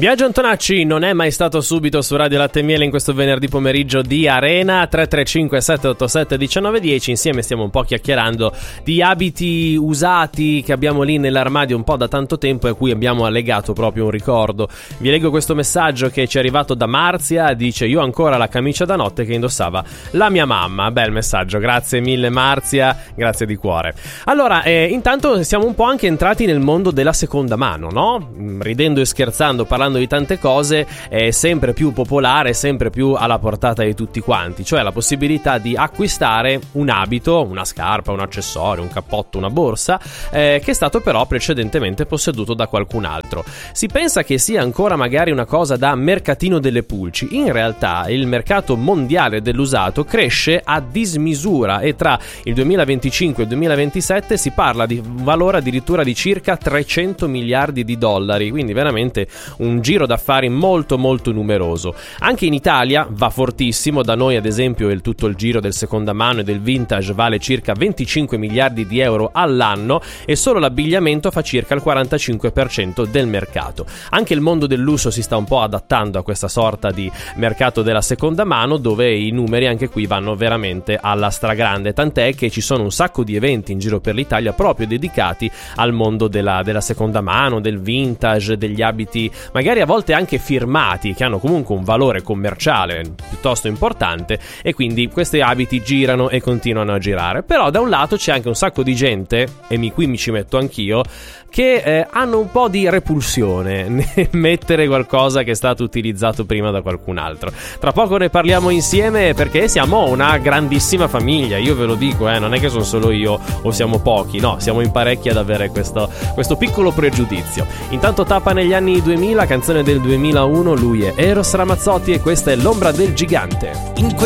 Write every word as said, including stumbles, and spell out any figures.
Biagio Antonacci non è mai stato subito su Radio Latte e Miele in questo venerdì pomeriggio di Arena. Tre tre cinque sette otto sette uno nove uno zero. Insieme stiamo un po' chiacchierando di abiti usati che abbiamo lì nell'armadio un po' da tanto tempo e a cui abbiamo allegato proprio un ricordo. Vi leggo questo messaggio che ci è arrivato da Marzia. Dice: io ho ancora la camicia da notte che indossava la mia mamma. Bel messaggio, grazie mille Marzia, grazie di cuore. Allora, eh, intanto siamo un po' anche entrati nel mondo della seconda mano, no? Ridendo e scherzando, parlando di tante cose, è sempre più popolare, sempre più alla portata di tutti quanti, cioè la possibilità di acquistare un abito, una scarpa, un accessorio, un cappotto, una borsa eh, che è stato però precedentemente posseduto da qualcun altro. Si pensa che sia ancora magari una cosa da mercatino delle pulci. In realtà il mercato mondiale dell'usato cresce a dismisura e tra il duemilaventicinque e il duemilaventisette si parla di un valore addirittura di circa trecento miliardi di dollari, quindi veramente un giro d'affari molto molto numeroso. Anche in Italia va fortissimo, da noi ad esempio il tutto il giro del seconda mano e del vintage vale circa venticinque miliardi di euro all'anno e solo l'abbigliamento fa circa il quarantacinque per cento del mercato. Anche il mondo del lusso si sta un po' adattando a questa sorta di mercato della seconda mano, dove i numeri anche qui vanno veramente alla stragrande, tant'è che ci sono un sacco di eventi in giro per l'Italia proprio dedicati al mondo della, della seconda mano, del vintage, degli abiti magari a volte anche firmati, che hanno comunque un valore commerciale piuttosto importante, e quindi questi abiti girano e continuano a girare. Però da un lato c'è anche un sacco di gente, e mi, qui mi ci metto anch'io, che eh, hanno un po' di repulsione nel mettere qualcosa che è stato utilizzato prima da qualcun altro. Tra poco ne parliamo insieme, perché siamo una grandissima famiglia, io ve lo dico, eh, non è che sono solo io o siamo pochi, no, siamo in parecchi ad avere questo, questo piccolo pregiudizio. Intanto tappa negli anni duemila, canzone del duemilauno, lui è Eros Ramazzotti e questa è L'ombra del gigante. In